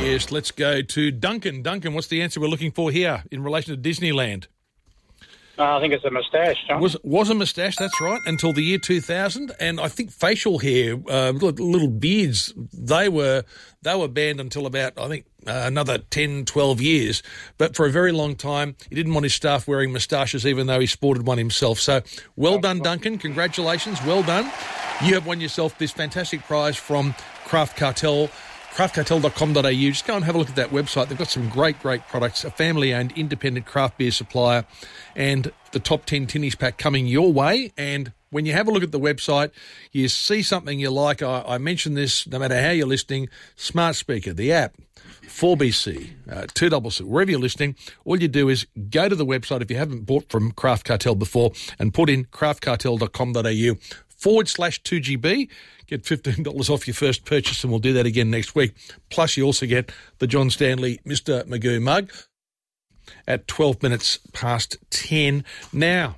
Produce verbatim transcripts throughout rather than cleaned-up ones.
Yes, let's go to Duncan. Duncan, what's the answer we're looking for here in relation to Disneyland? Uh, I think it's a moustache, John. Was was a moustache, that's right, until the year two thousand. And I think facial hair, uh, little, little beards, they were they were banned until about, I think, uh, another ten, twelve years. But for a very long time, he didn't want his staff wearing moustaches, even though he sported one himself. So well done, Duncan. Congratulations. Well done. You have won yourself this fantastic prize from Craft Cartel. craft cartel dot com dot a u. Just go and have a look at that website. They've got some great, great products, a family-owned independent craft beer supplier, and the top ten tinnies pack coming your way. And when you have a look at the website, you see something you like. I, I mentioned this, no matter how you're listening, smart speaker, the app, four B C, uh, two C C, wherever you're listening, all you do is go to the website if you haven't bought from Craft Cartel before and put in craft cartel dot com dot a u forward slash two G B. Get fifteen dollars off your first purchase, and we'll do that again next week. Plus, you also get the John Stanley Mister Magoo mug at twelve minutes past ten. Now,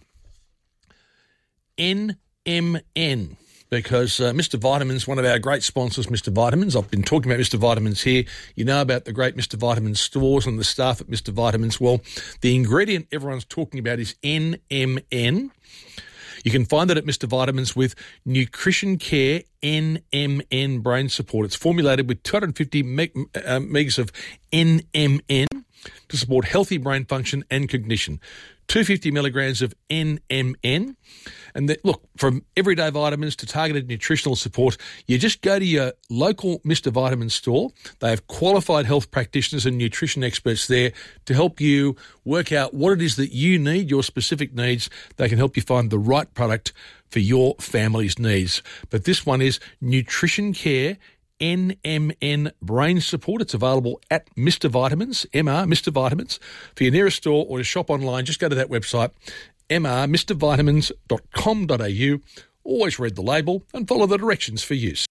N M N, because uh, Mister Vitamins, one of our great sponsors, Mister Vitamins. I've been talking about Mister Vitamins here. You know about the great Mister Vitamins stores and the staff at Mister Vitamins. Well, the ingredient everyone's talking about is N M N. You can find it at Mister Vitamins with Nutrition Care N M N Brain Support. It's formulated with two hundred fifty meg- uh, megs of N M N to support healthy brain function and cognition. two hundred fifty milligrams of N M N. And the, look, from everyday vitamins to targeted nutritional support, you just go to your local Mister Vitamins store. They have qualified health practitioners and nutrition experts there to help you work out what it is that you need, your specific needs. They can help you find the right product for your family's needs. But this one is Nutrition Care N M N Brain Support. It's available at Mister Vitamins, M R, Mister Vitamins. For your nearest store or to shop online, just go to that website, m r mr vitamins dot com dot a u. Always read the label and follow the directions for use.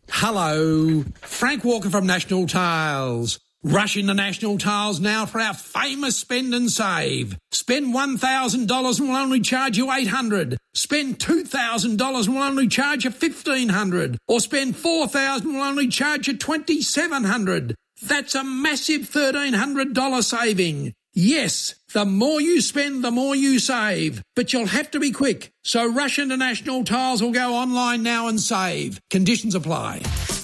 Hello, Frank Walker from National Tiles. Rush into National Tiles now for our famous spend and save. Spend one thousand dollars and we'll only charge you eight hundred dollars. Spend two thousand dollars and we'll only charge you fifteen hundred dollars. Or spend four thousand dollars and we'll only charge you twenty-seven hundred dollars. That's a massive thirteen hundred dollars saving. Yes, the more you spend, the more you save. But you'll have to be quick. So rush into National Tiles or go online now and save. Conditions apply.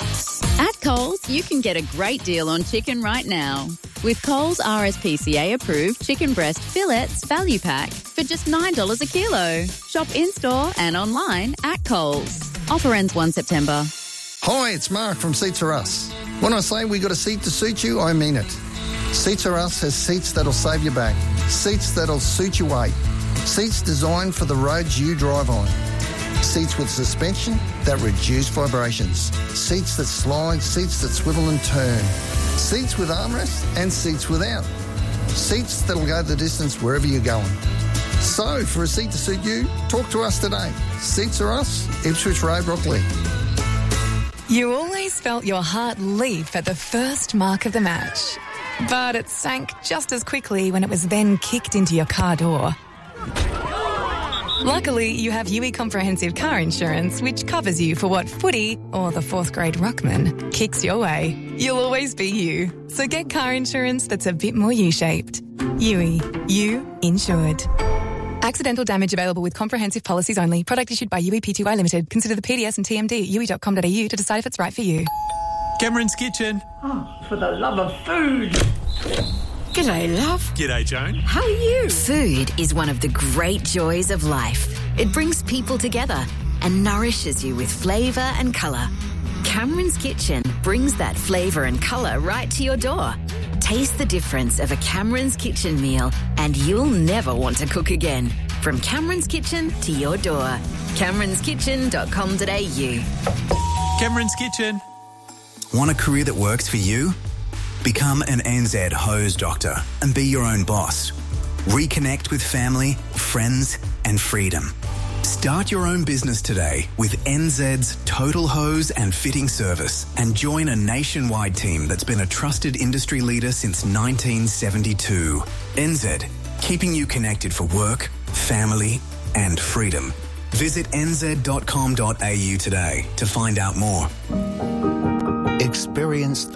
At Coles, you can get a great deal on chicken right now. With Coles R S P C A approved chicken breast fillets value pack for just nine dollars a kilo. Shop in-store and online at Coles. Offer ends the first of September. Hi, it's Mark from Seats Are Us. When I say we got a seat to suit you, I mean it. Seats Are Us has seats that'll save your back, seats that'll suit your weight, seats designed for the roads you drive on, seats with suspension that reduce vibrations, seats that slide, seats that swivel and turn, seats with armrests and seats without, seats that'll go the distance wherever you're going. So, for a seat to suit you, talk to us today. Seats Are Us, Ipswich Road, Brooklyn. You always felt your heart leap at the first mark of the match. But it sank just as quickly when it was then kicked into your car door. Luckily, you have U E Comprehensive Car Insurance, which covers you for what footy, or the fourth grade ruckman, kicks your way. You'll always be you. So get car insurance that's a bit more U-shaped. U E. You insured. Accidental damage available with comprehensive policies only. Product issued by U E P T Y Limited. Consider the P D S and T M D at u e dot com dot a u to decide if it's right for you. Cameron's Kitchen. Oh, for the love of food. G'day, love. G'day, Joan. How are you? Food is one of the great joys of life. It brings people together and nourishes you with flavour and colour. Cameron's Kitchen brings that flavour and colour right to your door. Taste the difference of a Cameron's Kitchen meal and you'll never want to cook again. From Cameron's Kitchen to your door. camerons kitchen dot com dot a u. Cameron's Kitchen. Want a career that works for you? Become an N Z hose doctor and be your own boss. Reconnect with family, friends and freedom. Start your own business today with N Z's Total Hose and Fitting Service and join a nationwide team that's been a trusted industry leader since nineteen seventy-two. N Z, keeping you connected for work, family and freedom. Visit n z dot com dot a u today to find out more. Experience the